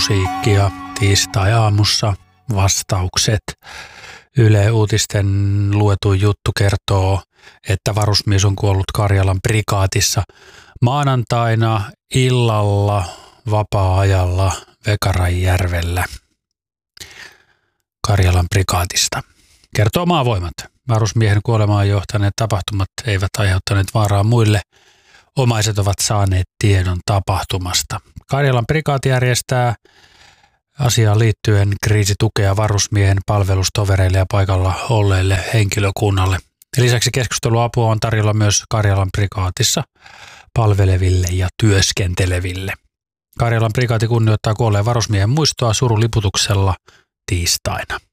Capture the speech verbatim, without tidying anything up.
musiikkia tiistai-aamussa. Vastaukset. Yle Uutisten luetu juttu kertoo, että varusmies on kuollut Karjalan prikaatissa maanantaina illalla vapaa-ajalla Vekaranjärvellä Karjalan prikaatista. Kertoo Maavoimat. Varusmiehen kuolemaan johtaneet tapahtumat eivät aiheuttaneet vaaraa muille. Omaiset ovat saaneet tiedon tapahtumasta. Karjalan prikaati järjestää asiaan liittyen kriisitukea varusmiehen palvelustovereille ja paikalla olleille henkilökunnalle. Lisäksi keskusteluapua on tarjolla myös Karjalan prikaatissa palveleville ja työskenteleville. Karjalan prikaati kunnioittaa kuolleen varusmiehen muistoa suruliputuksella tiistaina.